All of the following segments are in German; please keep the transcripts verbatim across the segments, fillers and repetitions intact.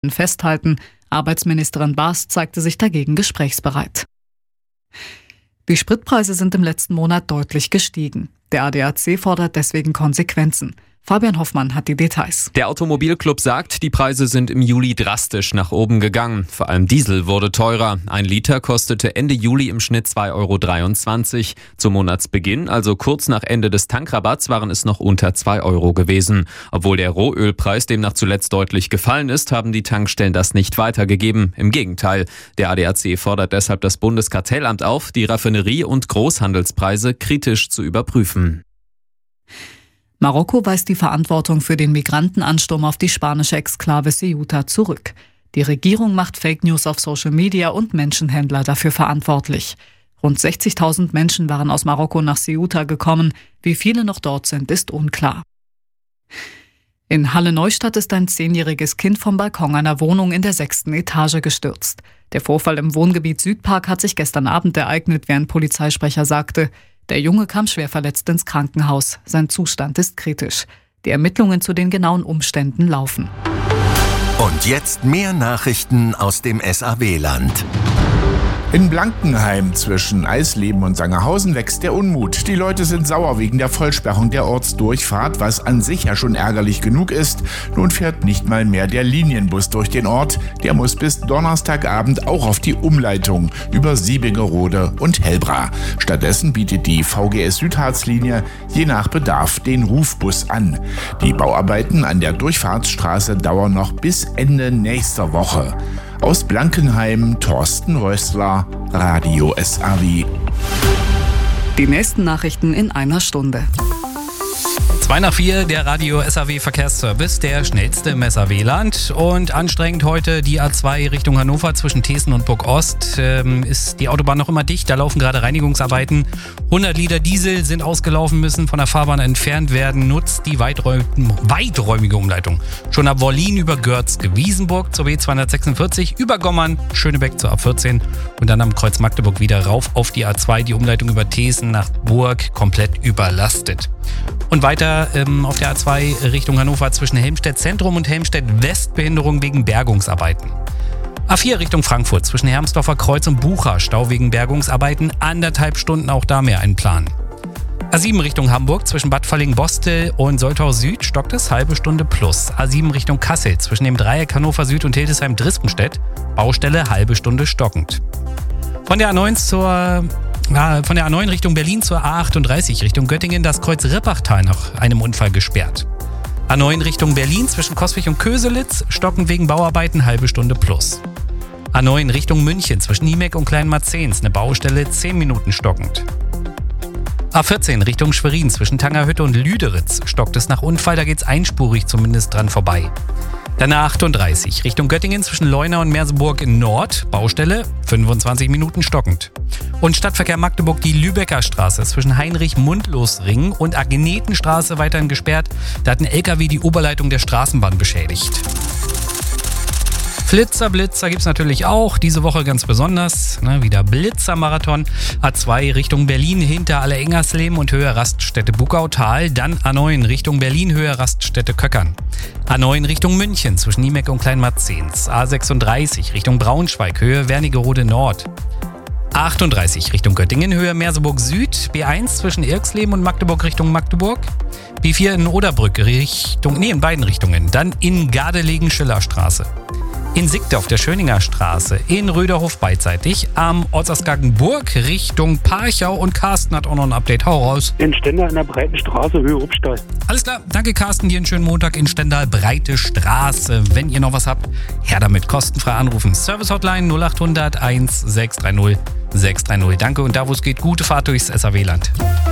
festhalten. Arbeitsministerin Baas zeigte sich dagegen gesprächsbereit. Die Spritpreise sind im letzten Monat deutlich gestiegen. Der A D A C fordert deswegen Konsequenzen. Fabian Hoffmann hat die Details. Der Automobilclub sagt, die Preise sind im Juli drastisch nach oben gegangen. Vor allem Diesel wurde teurer. Ein Liter kostete Ende Juli im Schnitt zwei Euro dreiundzwanzig. Zum Monatsbeginn, also kurz nach Ende des Tankrabatts, waren es noch unter zwei Euro gewesen. Obwohl der Rohölpreis demnach zuletzt deutlich gefallen ist, haben die Tankstellen das nicht weitergegeben. Im Gegenteil. Der A D A C fordert deshalb das Bundeskartellamt auf, die Raffinerie- und Großhandelspreise kritisch zu überprüfen. Marokko weist die Verantwortung für den Migrantenansturm auf die spanische Exklave Ceuta zurück. Die Regierung macht Fake News auf Social Media und Menschenhändler dafür verantwortlich. Rund sechzigtausend Menschen waren aus Marokko nach Ceuta gekommen. Wie viele noch dort sind, ist unklar. In Halle-Neustadt ist ein zehnjähriges Kind vom Balkon einer Wohnung in der sechsten Etage gestürzt. Der Vorfall im Wohngebiet Südpark hat sich gestern Abend ereignet, wie ein Polizeisprecher sagte. Der Junge kam schwer verletzt ins Krankenhaus. Sein Zustand ist kritisch. Die Ermittlungen zu den genauen Umständen laufen. Und jetzt mehr Nachrichten aus dem S A W-Land. In Blankenheim zwischen Eisleben und Sangerhausen wächst der Unmut. Die Leute sind sauer wegen der Vollsperrung der Ortsdurchfahrt, was an sich ja schon ärgerlich genug ist. Nun fährt nicht mal mehr der Linienbus durch den Ort. Der muss bis Donnerstagabend auch auf die Umleitung über Siebingerode und Hellbra. Stattdessen bietet die V G S-Südharz-Linie je nach Bedarf den Rufbus an. Die Bauarbeiten an der Durchfahrtsstraße dauern noch bis Ende nächster Woche. Aus Blankenheim, Thorsten Rössler, Radio S A W. Die nächsten Nachrichten in einer Stunde. zwei nach vier, der Radio S A W Verkehrsservice, der schnellste im S A W-Land. Und anstrengend heute die A zwei Richtung Hannover zwischen Thesen und Burg Ost. Ähm, ist die Autobahn noch immer dicht, da laufen gerade Reinigungsarbeiten. hundert Liter Diesel sind ausgelaufen, müssen von der Fahrbahn entfernt werden. Nutzt die weiträum- weiträumige Umleitung. Schon ab Wollin über Görzge-Wiesenburg zur B zweihundertsechsundvierzig, über Gommern, Schönebeck zur A vierzehn und dann am Kreuz Magdeburg wieder rauf auf die A zwei. Die Umleitung über Thesen nach Burg komplett überlastet. Und weiter ähm, auf der A zwei Richtung Hannover zwischen Helmstedt Zentrum und Helmstedt West Behinderung wegen Bergungsarbeiten. A vier Richtung Frankfurt zwischen Hermsdorfer Kreuz und Bucha Stau wegen Bergungsarbeiten, anderthalb Stunden, auch da mehr einplanen. A sieben Richtung Hamburg zwischen Bad Falling-Bostel und Soltau Süd stockt es halbe Stunde plus. A sieben Richtung Kassel zwischen dem Dreieck Hannover Süd und Hildesheim-Drispenstedt, Baustelle halbe Stunde stockend. Von der A neun zur Ja, von der A neun Richtung Berlin zur A achtunddreißig Richtung Göttingen das Kreuz Rippachtal nach einem Unfall gesperrt. A neun Richtung Berlin zwischen Coswig und Köselitz stockend wegen Bauarbeiten halbe Stunde plus. A neun Richtung München zwischen Niemeck und Kleinmarzens eine Baustelle zehn Minuten stockend. A vierzehn Richtung Schwerin zwischen Tangerhütte und Lüderitz stockt es nach Unfall, da geht's einspurig zumindest dran vorbei. Dann A achtunddreißig Richtung Göttingen zwischen Leuna und Merseburg in Nord, Baustelle fünfundzwanzig Minuten stockend. Und Stadtverkehr Magdeburg die Lübecker Straße zwischen Heinrich-Mundlos-Ring und Agenetenstraße weiterhin gesperrt. Da hat ein L K W die Oberleitung der Straßenbahn beschädigt. Flitzer, Blitzer gibt's natürlich auch, diese Woche ganz besonders, ne, wieder Blitzermarathon. A zwei Richtung Berlin hinter Aller-Engersleben und Höhe Raststätte Buckautal, dann A neun Richtung Berlin, Höhe Raststätte Köckern. A neun Richtung München zwischen Niemeck und Kleinmarzens, A sechsunddreißig Richtung Braunschweig, Höhe Wernigerode Nord. A achtunddreißig Richtung Göttingen, Höhe Merseburg Süd, B eins zwischen Irksleben und Magdeburg Richtung Magdeburg, B vier in Oderbrück Richtung, nee, in beiden Richtungen, dann in Gardelegen-Schillerstraße. In Siegde auf der Schöninger Straße, in Röderhof beidseitig, am Ortsausgang Burg Richtung Parchau und Carsten hat auch noch ein Update. Hau raus. In Stendal in der Breiten Straße, Höhe Rupstall. Alles klar, danke Carsten, dir einen schönen Montag in Stendal, Breite Straße. Wenn ihr noch was habt, her damit, kostenfrei anrufen. Service Hotline null acht hundert eins sechs drei null sechs drei null. Danke und da wo es geht, gute Fahrt durchs S A W-Land.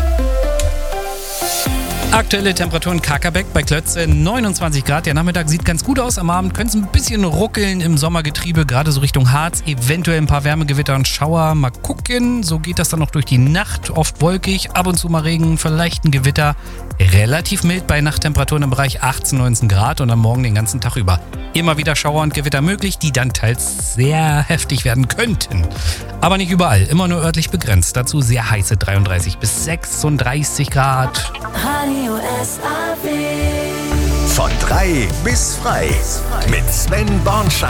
Aktuelle Temperaturen Kakerbeck bei Klötze neunundzwanzig Grad. Der Nachmittag sieht ganz gut aus. Am Abend könnte es ein bisschen ruckeln im Sommergetriebe, gerade so Richtung Harz. Eventuell ein paar Wärmegewitter und Schauer. Mal gucken. So geht das dann noch durch die Nacht. Oft wolkig, ab und zu mal Regen, vielleicht ein Gewitter. Relativ mild bei Nachttemperaturen im Bereich achtzehn, neunzehn Grad und am Morgen den ganzen Tag über. Immer wieder Schauer und Gewitter möglich, die dann teils sehr heftig werden könnten. Aber nicht überall, immer nur örtlich begrenzt. Dazu sehr heiße dreiunddreißig bis sechsunddreißig Grad. Radio S A W. Von drei bis frei. Mit Sven Bornstein.